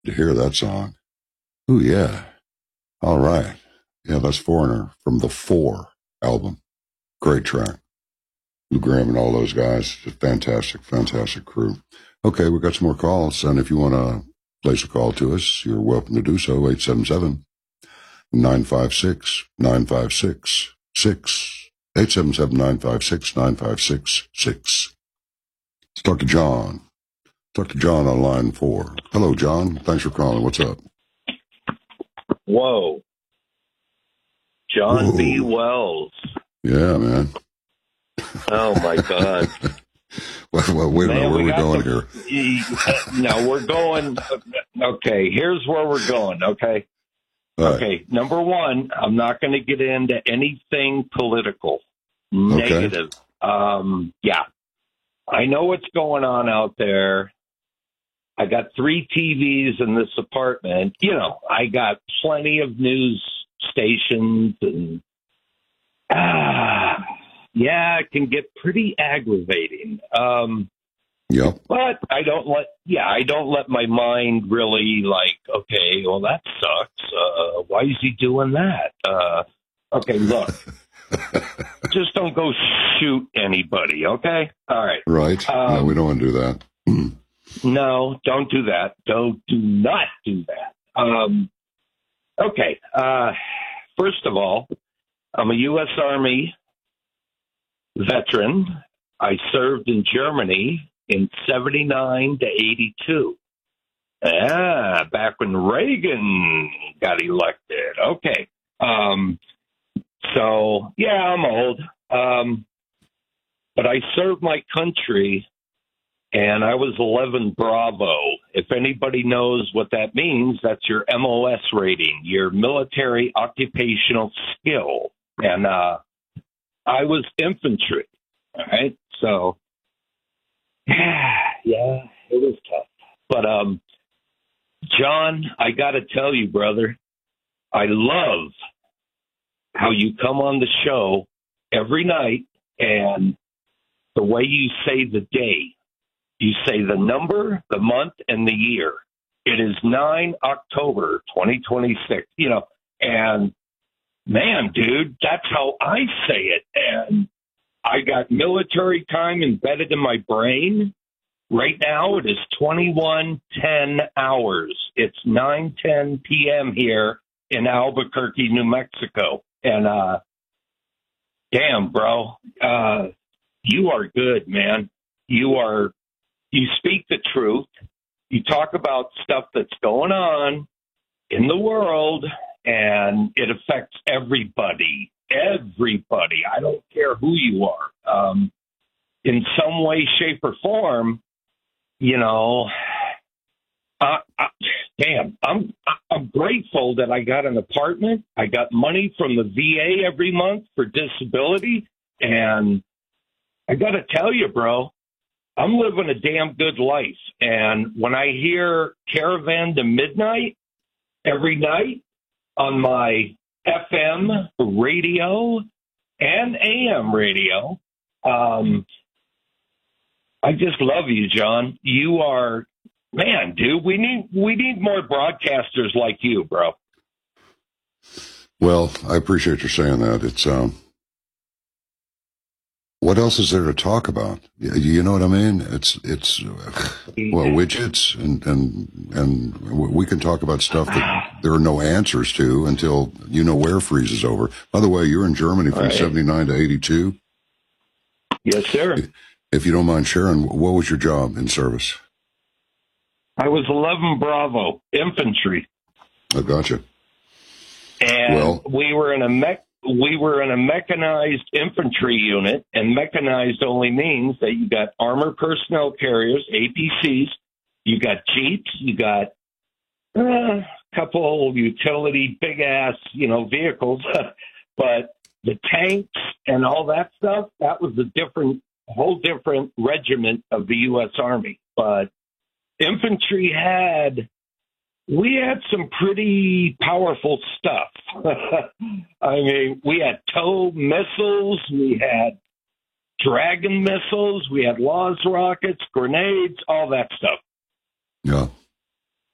To hear that song. Ooh, yeah. All right. Yeah, that's Foreigner from the Four album. Great track. Lou Graham and all those guys. Just fantastic, fantastic crew. Okay, we've got some more calls. And if you want to place a call to us, you're welcome to do so. 877-956-9566. 877-956-9566. Let's talk to John. Talk to John on line 4. Hello, John. Thanks for calling. What's up? Whoa. John Whoa. B. Wells. Yeah, man. Oh, my God. Well, wait a minute. Where are we going here? No, we're going. Okay, here's where we're going, okay? Right. Okay, number one, I'm not going to get into anything political, negative. Yeah, I know what's going on out there. I got 3 TVs in this apartment. You know, I got plenty of news stations, and yeah, it can get pretty aggravating. Yep. But I don't let my mind really like, okay, well, that sucks. Why is he doing that? Okay, look, just don't go shoot anybody, okay? All right. Right. No, we don't want to do that. No, don't do that. Do not do that. Okay. First of all, I'm a U.S. Army veteran. I served in Germany in 79 to 82. Back when Reagan got elected. Okay. So, yeah, I'm old. But I served my country, and I was 11 Bravo. If anybody knows what that means, that's your MOS rating, your military occupational skill. And I was infantry. All right. So, yeah, it was tough. But, John, I got to tell you, brother, I love how you come on the show every night and the way you say the day. You say the number, the month, and the year. It is 9 October 2026, you know, and man, dude, that's how I say it. And I got military time embedded in my brain. Right now, it is 21:10 hours. It's 9:10 p.m. here in Albuquerque, New Mexico. And, damn, bro, you are good, man. You speak the truth. You talk about stuff that's going on in the world, and it affects everybody. Everybody. I don't care who you are. In some way, shape, or form, you know, damn, I'm grateful that I got an apartment. I got money from the VA every month for disability. And I got to tell you, bro, I'm living a damn good life. And when I hear Caravan to Midnight every night on my FM radio and AM radio, I just love you, John. You are, man, dude, we need more broadcasters like you, bro. Well, I appreciate you saying that. It's, what else is there to talk about? You know what I mean? It's widgets and we can talk about stuff that there are no answers to until you know where freezes over. By the way, you're in Germany from 79 to 82. Yes, sir. If you don't mind sharing, what was your job in service? I was 11 Bravo infantry. I gotcha. And we were in a mechanized infantry unit, and mechanized only means that you got armored personnel carriers, APCs, you got jeeps, you got a couple utility big ass, vehicles, but the tanks and all that stuff, that was a whole different regiment of the U.S. Army. But infantry we had some pretty powerful stuff. I mean, we had TOW missiles, we had Dragon missiles, we had Laws rockets, grenades, all that stuff. Yeah.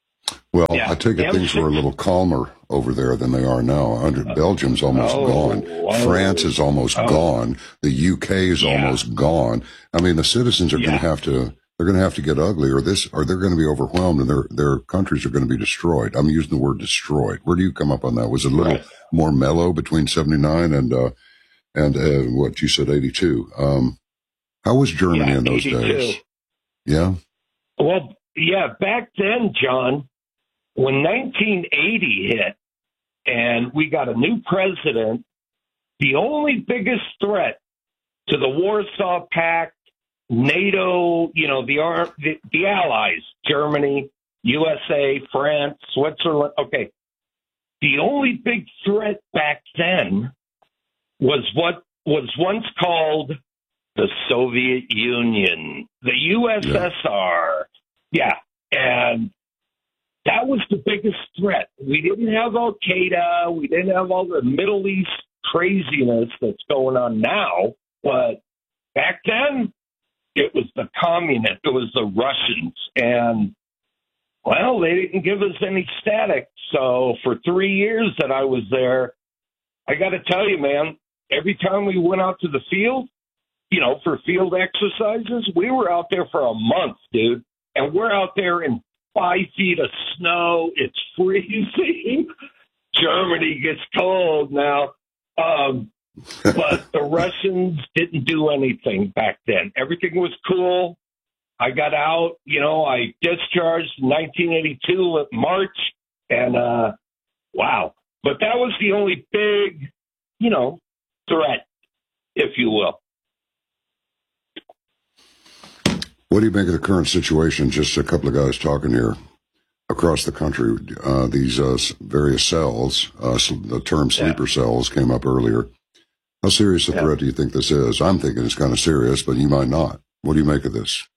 Well, Yeah. I take it things were a little calmer over there than they are now. Belgium's almost gone. France is almost gone. The UK is almost gone. I mean, the citizens are going to have to. They're going to have to get ugly, or they're going to be overwhelmed, and their countries are going to be destroyed. I'm using the word destroyed. Where do you come up on that? Was it a little more mellow between 79 and what you said, 82? How was Germany in those 82 days? Yeah. Well, yeah, back then, John, when 1980 hit and we got a new president, the only biggest threat to the Warsaw Pact, NATO, the allies, Germany, USA, France, Switzerland. Okay. The only big threat back then was what was once called the Soviet Union, the USSR. Yeah. And that was the biggest threat. We didn't have Al-Qaeda. We didn't have all the Middle East craziness that's going on now. But back then, it was the communists. It was the Russians. And, well, they didn't give us any static. So for 3 years that I was there, I got to tell you, man, every time we went out to the field, for field exercises, we were out there for a month, dude. And we're out there in 5 feet of snow. It's freezing. Germany gets cold now. But the Russians didn't do anything back then. Everything was cool. I got out, I discharged in 1982 at March. And, wow. But that was the only big, threat, if you will. What do you make of the current situation? Just a couple of guys talking here across the country. These various cells, the term sleeper cells came up earlier. How serious a threat do you think this is? I'm thinking it's kind of serious, but you might not. What do you make of this?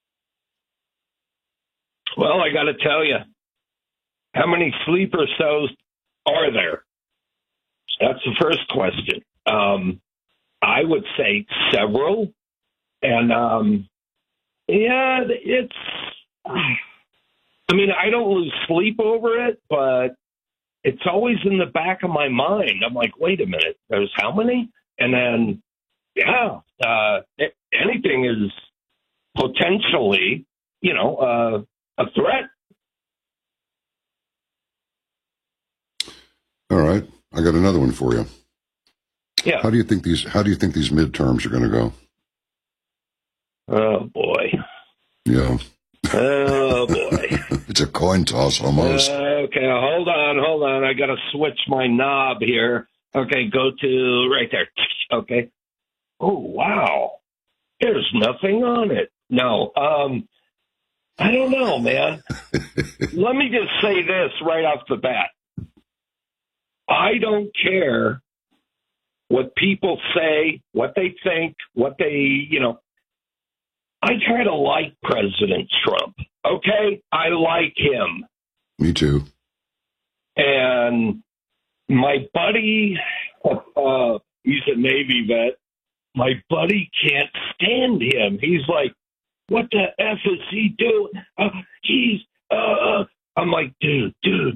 Well, I got to tell you, how many sleeper cells are there? That's the first question. I would say several. And, it's, I don't lose sleep over it, but it's always in the back of my mind. I'm like, wait a minute, there's how many? And then, anything is potentially, a threat. All right. I got another one for you. Yeah. How do you think these midterms are going to go? Oh, boy. Yeah. Oh, boy. It's a coin toss almost. Okay, hold on. I got to switch my knob here. Okay, go to right there. Okay. Oh, wow. There's nothing on it. No. I don't know, man. Let me just say this right off the bat. I don't care what people say, what they think, what they, I try to like President Trump, okay? I like him. Me too. And my buddy, he's a Navy vet, my buddy can't stand him. He's like, what the F is he doing? I'm like, dude.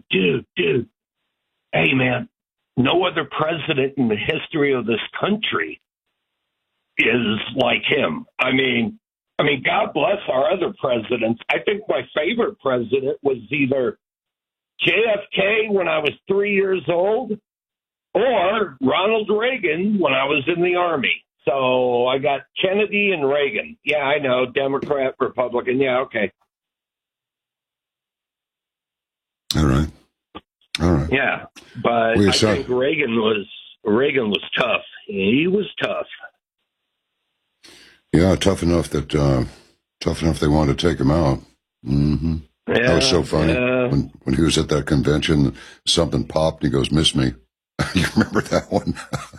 Hey, man, no other president in the history of this country is like him. I mean, God bless our other presidents. I think my favorite president was either JFK when I was 3 years old or Ronald Reagan when I was in the Army. So I got Kennedy and Reagan. Yeah, I know. Democrat, Republican. Yeah, okay. All right. Yeah, but I think Reagan was tough. He was tough. Yeah, tough enough they wanted to take him out. Mm-hmm. Yeah, that was so funny. When he was at that convention, something popped and he goes, "Miss me." You remember that one?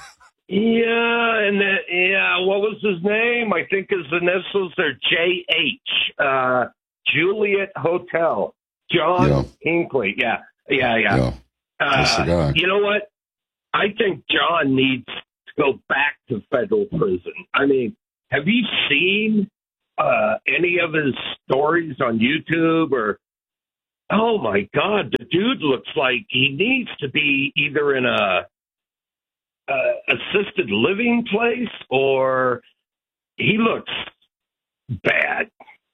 What was his name? I think his initials are JH. Juliet Hotel. John Hinckley. Yeah. That's the guy. You know what? I think John needs to go back to federal prison. I mean, have you seen any of his stories on YouTube or oh my God, the dude looks like he needs to be either in a assisted living place or he looks bad.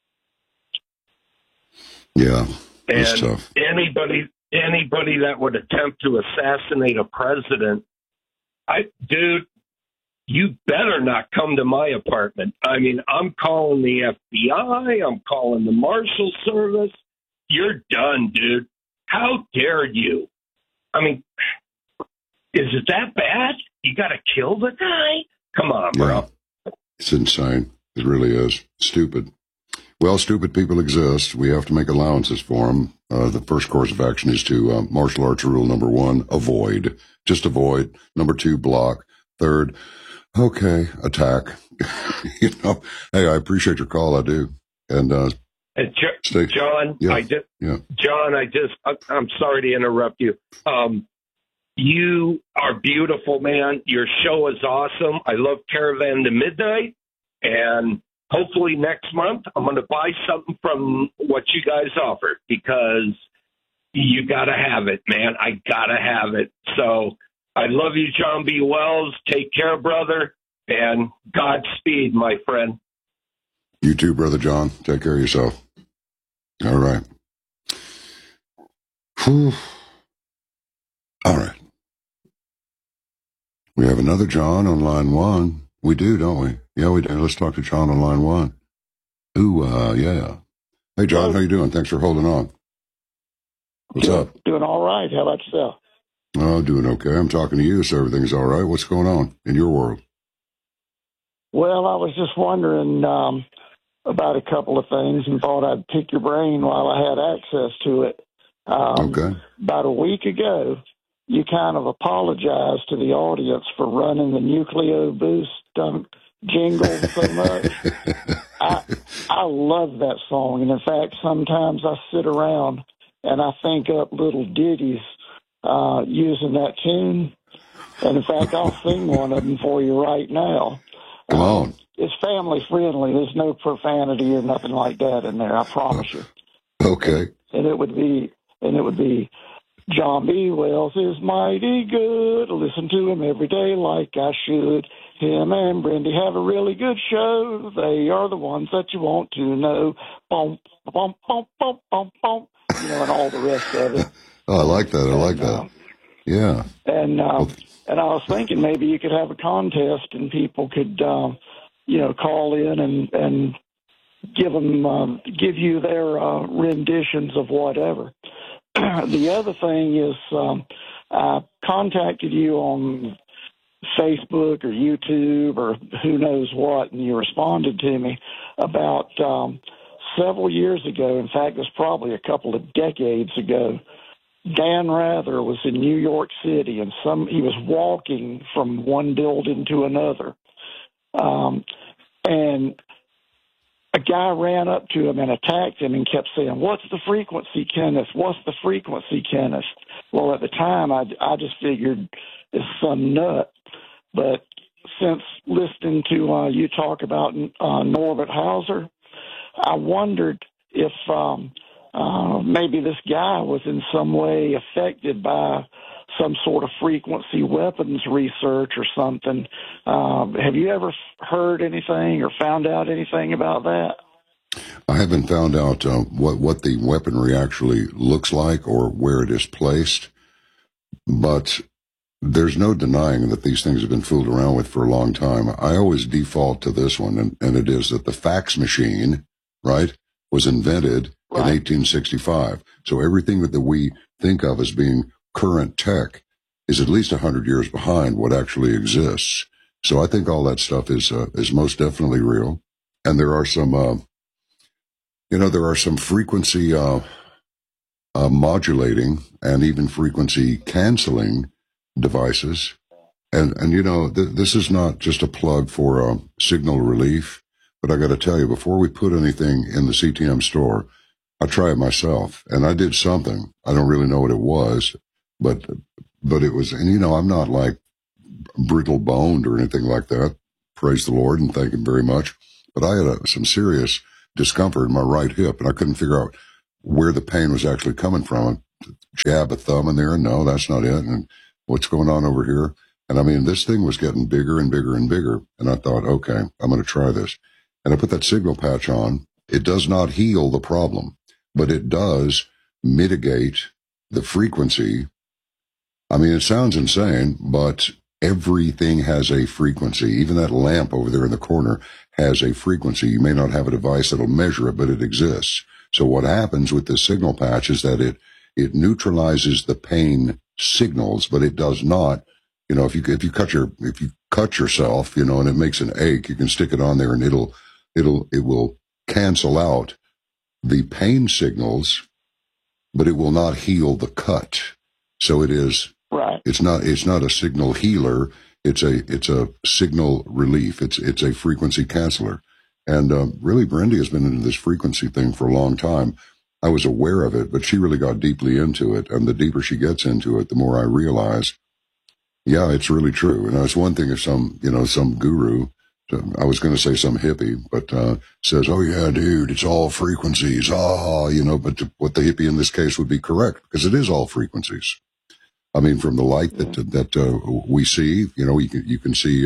Yeah, it's And tough. anybody that would attempt to assassinate a president, dude, you better not come to my apartment. I mean, I'm calling the FBI. I'm calling the Marshal Service. You're done, dude. How dare you? I mean, is it that bad? You got to kill the guy? Come on, bro. Yeah, it's insane. It really is. Stupid. Well, stupid people exist. We have to make allowances for them. The first course of action is to martial arts rule number 1, avoid. Just avoid. Number 2, block. Third, okay, attack. You know, hey, I appreciate your call. I do. And John, yeah. I'm sorry to interrupt you. You are beautiful, man. Your show is awesome. I love Caravan to Midnight, and hopefully next month I'm going to buy something from what you guys offer because you got to have it, man. I got to have it. So I love you, John B. Wells. Take care, brother, and Godspeed, my friend. You too, Brother John. Take care of yourself. All right. Whew. All right. We have another John on line 1. We do, don't we? Yeah, we do. Let's talk to John on line 1. Ooh, yeah. Hey, John, how you doing? Thanks for holding on. What's up? Doing all right. How about yourself? Oh, doing okay. I'm talking to you, so everything's all right. What's going on in your world? Well, I was just wondering about a couple of things and thought I'd pick your brain while I had access to it. Okay. About a week ago, you kind of apologized to the audience for running the Nucleo Boost jingle so much. I love that song, and in fact, sometimes I sit around and I think up little ditties using that tune. And in fact, I'll sing one of them for you right now. Come on. It's family friendly. There's no profanity or nothing like that in there. I promise you. Okay. And it would be, John B. Wells is mighty good. Listen to him every day like I should. Him and Brendy have a really good show. They are the ones that you want to know. Boom, boom, boom, boom, boom, boom. You know, and all the rest of it. Oh, I like that. Yeah. And I was thinking maybe you could have a contest and people could, call in and give you their renditions of whatever. The other thing is I contacted you on Facebook or YouTube or who knows what, and you responded to me about several years ago. In fact, it was probably a couple of decades ago. Dan Rather was in New York City, and he was walking from one building to another. And a guy ran up to him and attacked him and kept saying, "What's the frequency, Kenneth? What's the frequency, Kenneth?" Well, at the time, I just figured it's some nut. But since listening to you talk about Norbert Hauser, I wondered if maybe this guy was in some way affected by some sort of frequency weapons research or something. Have you ever heard anything or found out anything about that? I haven't found out what the weaponry actually looks like or where it is placed, but there's no denying that these things have been fooled around with for a long time. I always default to this one, and it is that the fax machine, right, was invented in 1865. So everything that we think of as being current tech is at least 100 years behind what actually exists. So I think all that stuff is most definitely real. And there are some, frequency modulating and even frequency canceling devices. And this is not just a plug for signal relief, but I got to tell you, before we put anything in the CTM store, I try it myself, and I did something. I don't really know what it was, but it was, and I'm not like brittle boned or anything like that. Praise the Lord and thank him very much. But I had some serious discomfort in my right hip, and I couldn't figure out where the pain was actually coming from. Jab a thumb in there, and no, that's not it. And what's going on over here? And I mean, this thing was getting bigger and bigger and bigger. And I thought, okay, I'm going to try this. And I put that signal patch on. It does not heal the problem, but it does mitigate the frequency. I mean, it sounds insane, but everything has a frequency. Even that lamp over there in the corner has a frequency. You may not have a device that'll measure it, but it exists. So what happens with this signal patch is that it neutralizes the pain signals, but it does not. You know, if you cut yourself, you know, and it makes an ache, you can stick it on there and it will cancel out the pain signals, but it will not heal the cut. So it is right. It's not a signal healer. It's a signal relief. It's a frequency canceller. And really, Brendy has been into this frequency thing for a long time. I was aware of it, but she really got deeply into it. And the deeper she gets into it, the more I realize, yeah, it's really true. And it's one thing if some guru, I was going to say some hippie, but says, oh, yeah, dude, it's all frequencies. But what the hippie in this case would be correct, because it is all frequencies. I mean, from the light that we see, you know, you can see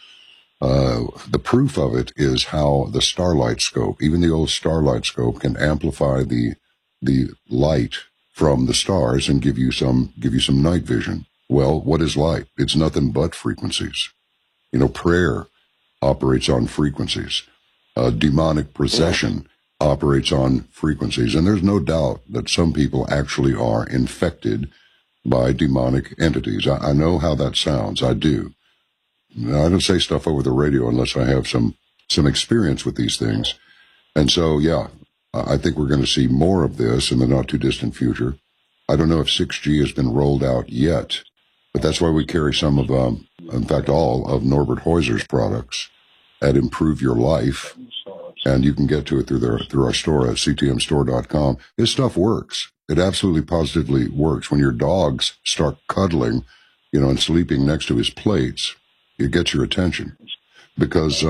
the proof of it is how the starlight scope, even the old starlight scope, can amplify the light from the stars and give you some night vision. Well, what is light? It's nothing but frequencies. You know, prayer operates on frequencies. Demonic possession operates on frequencies. And there's no doubt that some people actually are infected by demonic entities. I know how that sounds. I do. I don't say stuff over the radio unless I have some experience with these things. And so, yeah, I think we're going to see more of this in the not too distant future. I don't know if 6G has been rolled out yet, but that's why we carry some of, in fact, all of Norbert Heuser's products at Improve Your Life. And you can get to it through our store at ctmstore.com. This stuff works. It absolutely positively works. When your dogs start cuddling, you know, and sleeping next to his plates, it gets your attention. Because,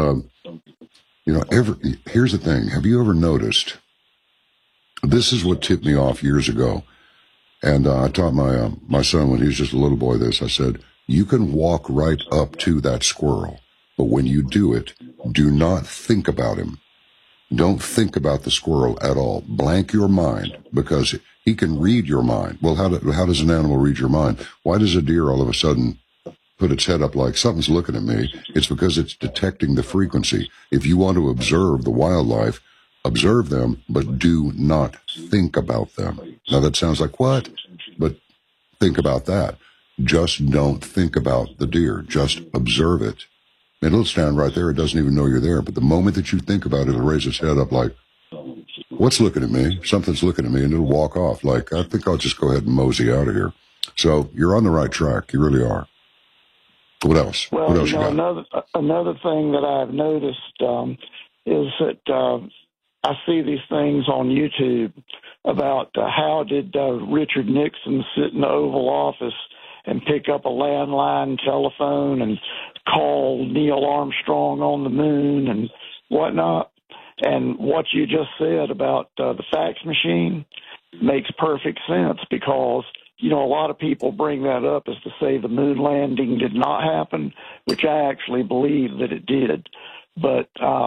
here's the thing. Have you ever noticed? This is what tipped me off years ago. And I taught my son when he was just a little boy this. I said, you can walk right up to that squirrel, but when you do it, do not think about him. Don't think about the squirrel at all. Blank your mind, because he can read your mind. Well, how does an animal read your mind? Why does a deer all of a sudden put its head up like something's looking at me? It's because it's detecting the frequency. If you want to observe the wildlife, observe them, but do not think about them. Now that sounds like what? But think about that. Just don't think about the deer. Just observe it. And it'll stand right there. It doesn't even know you're there. But the moment that you think about it, it'll raise its head up like, what's looking at me? Something's looking at me, and it'll walk off like, I think I'll just go ahead and mosey out of here. So you're on the right track. You really are. What else? Well, what else you got? Another thing that I've noticed is that I see these things on YouTube about how did Richard Nixon sit in the Oval Office and pick up a landline telephone and call Neil Armstrong on the moon and whatnot. And what you just said about the fax machine makes perfect sense, because, you know, a lot of people bring that up as to say the moon landing did not happen, which I actually believe that it did. But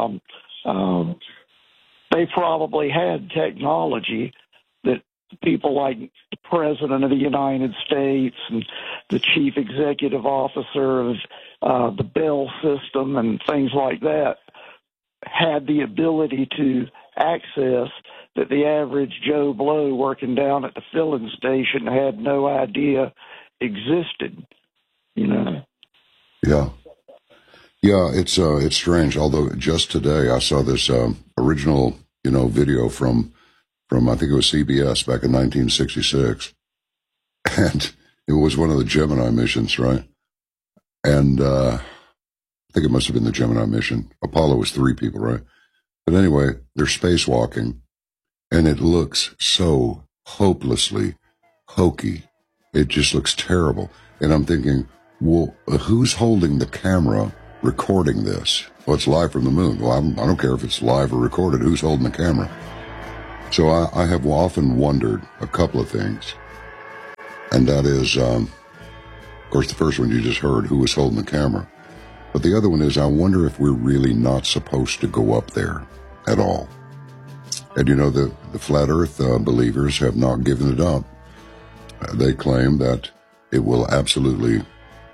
they probably had technology that people like the President of the United States and the Chief Executive Officer of the Bell system and things like that had the ability to access, that the average Joe Blow working down at the filling station had no idea existed, you know. Yeah. Yeah, it's strange. Although just today I saw this original, video from I think it was CBS back in 1966, and it was one of the Gemini missions, right? And I think it must have been the Gemini mission. Apollo was 3 people, right? But anyway, they're spacewalking, and it looks so hopelessly hokey. It just looks terrible. And I'm thinking, well, who's holding the camera recording this? Well, it's live from the moon. Well, I don't care if it's live or recorded. Who's holding the camera? So I have often wondered a couple of things. And that is, of course, the first one you just heard, who was holding the camera. But the other one is, I wonder if we're really not supposed to go up there at all. And you know, the flat earth believers have not given it up. They claim that it will absolutely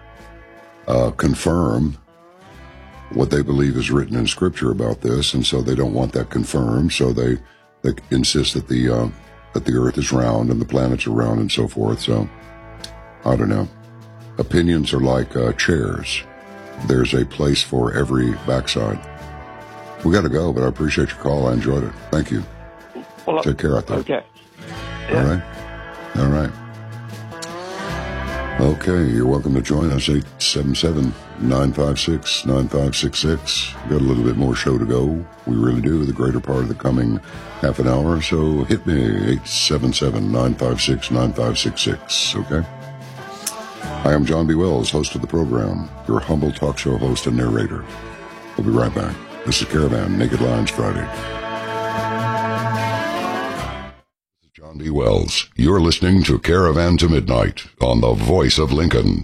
confirm what they believe is written in Scripture about this, and so they don't want that confirmed. So they insist that the Earth is round and the planets are round and so forth. So I don't know. Opinions are like chairs. There's a place for every backside. We got to go, but I appreciate your call. I enjoyed it. Thank you. Well, take care out there. Okay. Yeah. All right. Okay, you're welcome to join us, 877-956-9566. Got a little bit more show to go. We really do, the greater part of the coming half an hour. So hit me, 877-956-9566, okay? Hi, I'm John B. Wells, host of the program, your humble talk show host and narrator. We'll be right back. This is Caravan, Naked Lines Friday. John D. Wells. You're listening to Caravan to Midnight on the Voice of Lincoln,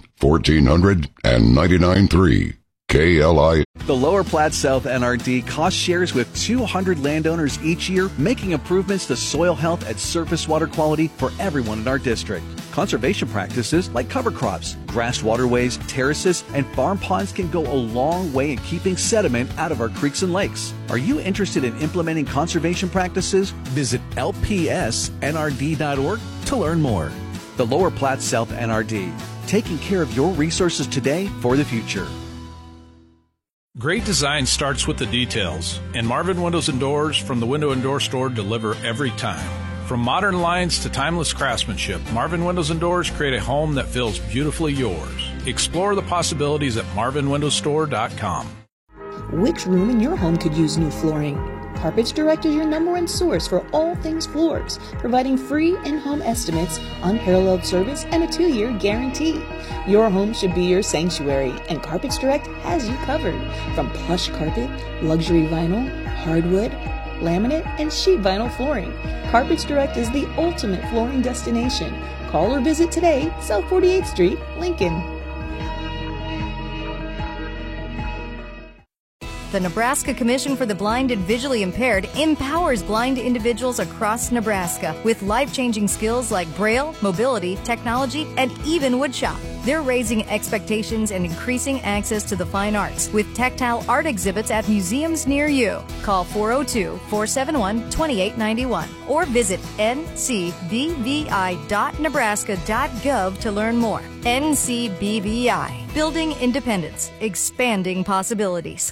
1499.3 KLI. The Lower Platte South NRD cost shares with 200 landowners each year, making improvements to soil health and surface water quality for everyone in our district. Conservation practices like cover crops, grassed waterways, terraces, and farm ponds can go a long way in keeping sediment out of our creeks and lakes. Are you interested in implementing conservation practices? Visit lpsnrd.org to learn more. The Lower Platte South NRD, taking care of your resources today for the future. Great design starts with the details, and Marvin Windows and Doors from the Window and Door Store deliver every time. From modern lines to timeless craftsmanship, Marvin Windows and Doors create a home that feels beautifully yours. Explore the possibilities at marvinwindowsstore.com. Which room in your home could use new flooring? Carpets Direct is your #1 source for all things floors, providing free in-home estimates, unparalleled service, and a 2-year guarantee. Your home should be your sanctuary, and Carpets Direct has you covered. From plush carpet, luxury vinyl, hardwood, laminate, and sheet vinyl flooring, Carpets Direct is the ultimate flooring destination. Call or visit today, South 48th Street, Lincoln. The Nebraska Commission for the Blind and Visually Impaired empowers blind individuals across Nebraska with life-changing skills like Braille, mobility, technology, and even woodshop. They're raising expectations and increasing access to the fine arts with tactile art exhibits at museums near you. Call 402-471-2891 or visit ncbvi.nebraska.gov to learn more. NCBVI, building independence, expanding possibilities.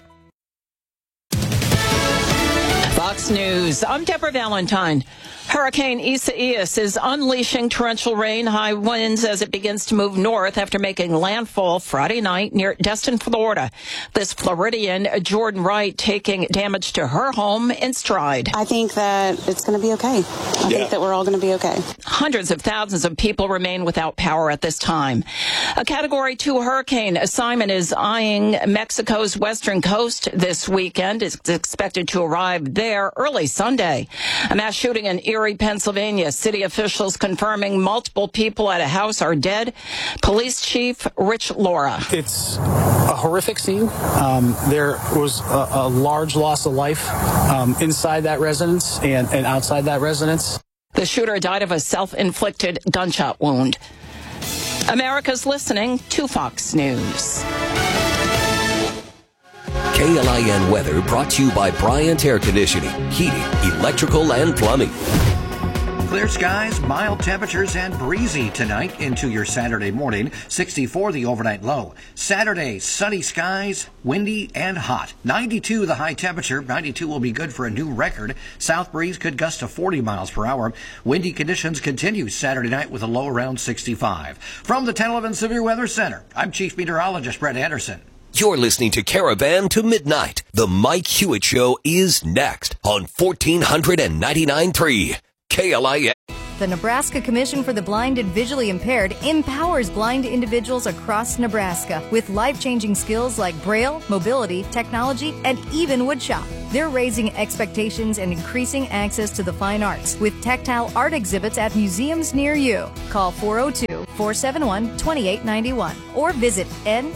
Fox News. I'm Deborah Valentine. Hurricane Isaias is unleashing torrential rain, high winds as it begins to move north after making landfall Friday night near Destin, Florida. This Floridian, Jordan Wright, taking damage to her home in stride. I think that it's going to be okay. I think that we're all going to be okay. Hundreds of thousands of people remain without power at this time. A Category 2 hurricane, Simon, is eyeing Mexico's western coast this weekend. It's expected to arrive there early Sunday. A mass shooting in Erie, Pennsylvania. City officials confirming multiple people at a house are dead. Police Chief Rich Laura. It's a horrific scene. There was a large loss of life inside that residence and outside that residence. The shooter died of a self-inflicted gunshot wound. America's listening to Fox News. KLIN weather brought to you by Bryant Air Conditioning, Heating, Electrical, and Plumbing. Clear skies, mild temperatures, and breezy tonight into your Saturday morning. 64 the overnight low. Saturday, sunny skies, windy and hot. 92 the high temperature. 92 will be good for a new record. South breeze could gust to 40 miles per hour. Windy conditions continue Saturday night with a low around 65. From the 1011 Severe Weather Center, I'm Chief Meteorologist Brett Anderson. You're listening to Caravan to Midnight. The Mike Hewitt Show is next on 1499.3 KLIN. The Nebraska Commission for the Blind and Visually Impaired empowers blind individuals across Nebraska with life-changing skills like Braille, mobility, technology, and even woodshop. They're raising expectations and increasing access to the fine arts with tactile art exhibits at museums near you. Call 402-471-2891 or visit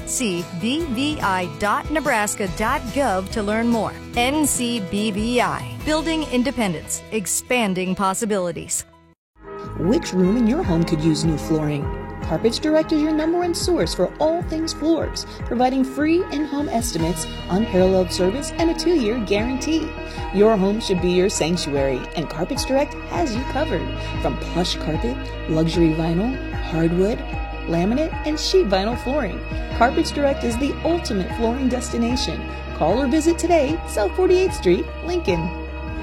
ncbvi.nebraska.gov to learn more. NCBVI, building independence, expanding possibilities. Which room in your home could use new flooring? Carpets Direct is your number one source for all things floors, providing free in-home estimates, unparalleled service, and a 2-year guarantee. Your home should be your sanctuary, and Carpets Direct has you covered. From plush carpet, luxury vinyl, hardwood, laminate, and sheet vinyl flooring, Carpets Direct is the ultimate flooring destination. Call or visit today, South 48th Street, Lincoln.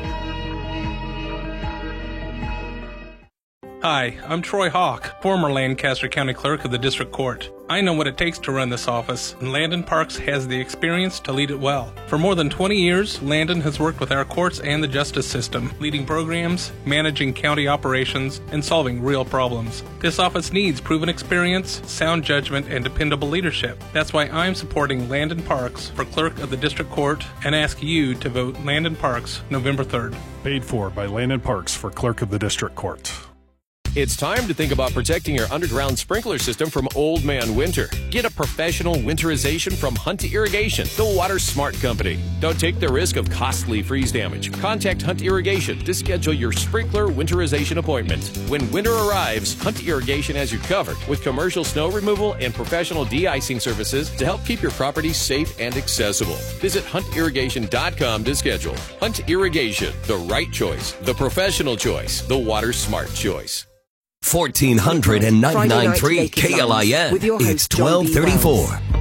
Hi, I'm Troy Hawk, former Lancaster County Clerk of the District Court. I know what it takes to run this office, and Landon Parks has the experience to lead it well. For more than 20 years, Landon has worked with our courts and the justice system, leading programs, managing county operations, and solving real problems. This office needs proven experience, sound judgment, and dependable leadership. That's why I'm supporting Landon Parks for Clerk of the District Court and ask you to vote Landon Parks November 3rd. Paid for by Landon Parks for Clerk of the District Court. It's time to think about protecting your underground sprinkler system from old man winter. Get a professional winterization from Hunt Irrigation, the water smart company. Don't take the risk of costly freeze damage. Contact Hunt Irrigation to schedule your sprinkler winterization appointment. When winter arrives, Hunt Irrigation has you covered with commercial snow removal and professional de-icing services to help keep your property safe and accessible. Visit huntirrigation.com to schedule. Hunt Irrigation, the right choice, the professional choice, the water smart choice. 1499.3 KLIN. It's 1234.